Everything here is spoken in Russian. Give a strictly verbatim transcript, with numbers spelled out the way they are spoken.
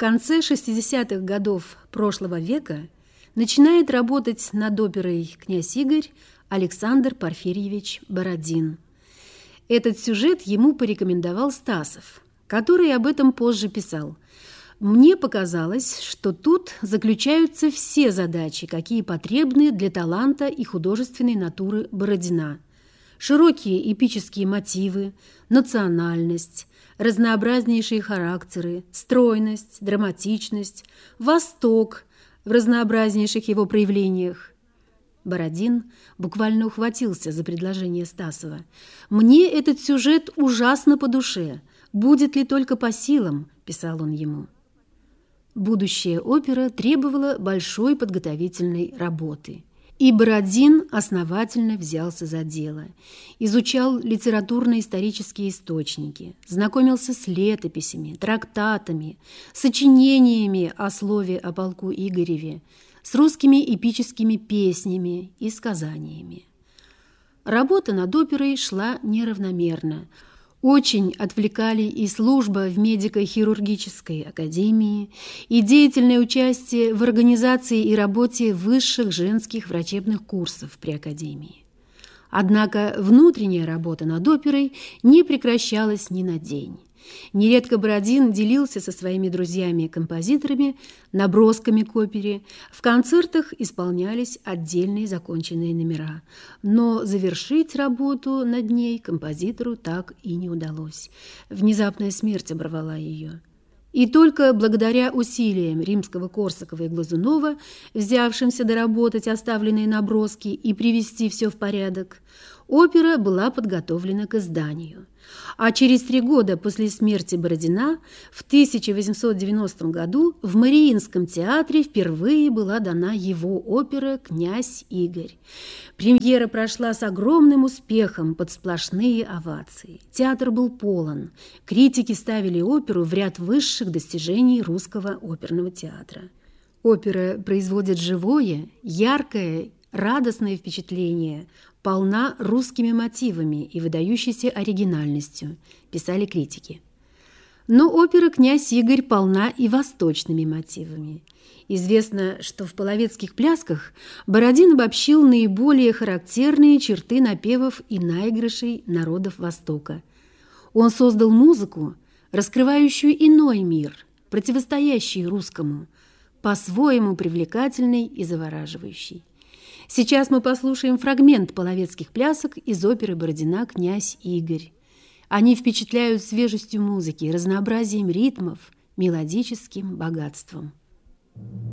конце шестидесятых годов прошлого века начинает работать над оперой «Князь Игорь» Александр Порфирьевич Бородин. Этот сюжет ему порекомендовал Стасов, который об этом позже писал. «Мне показалось, что тут заключаются все задачи, какие потребны для таланта и художественной натуры Бородина. Широкие эпические мотивы, национальность, разнообразнейшие характеры, стройность, драматичность, Восток в разнообразнейших его проявлениях». Бородин буквально ухватился за предложение Стасова. «Мне этот сюжет ужасно по душе. Будет ли только по силам?» – писал он ему. Будущая опера требовала большой подготовительной работы. И Бородин основательно взялся за дело. Изучал литературно-исторические источники, знакомился с летописями, трактатами, сочинениями о слове о полку Игореве, с русскими эпическими песнями и сказаниями. Работа над оперой шла неравномерно. Очень отвлекали и служба в медико-хирургической академии, и деятельное участие в организации и работе высших женских врачебных курсов при академии. Однако внутренняя работа над оперой не прекращалась ни на день. Нередко Бородин делился со своими друзьями-композиторами набросками к опере. В концертах исполнялись отдельные законченные номера. Но завершить работу над ней композитору так и не удалось. Внезапная смерть оборвала ее. И только благодаря усилиям Римского-Корсакова и Глазунова, взявшимся доработать оставленные наброски и привести все в порядок, опера была подготовлена к изданию. А через три года после смерти Бородина в тысяча восемьсот девяностом году в Мариинском театре впервые была дана его опера «Князь Игорь». Премьера прошла с огромным успехом под сплошные овации. Театр был полон. Критики ставили оперу в ряд высших достижений русского оперного театра. Опера производит живое, яркое, радостное впечатление, полна русскими мотивами и выдающейся оригинальностью, писали критики. Но опера «Князь Игорь» полна и восточными мотивами. Известно, что в половецких плясках Бородин обобщил наиболее характерные черты напевов и наигрышей народов Востока. Он создал музыку, раскрывающую иной мир, противостоящий русскому, по-своему привлекательный и завораживающий. Сейчас мы послушаем фрагмент половецких плясок из оперы Бородина «Князь Игорь». Они впечатляют свежестью музыки, разнообразием ритмов, мелодическим богатством.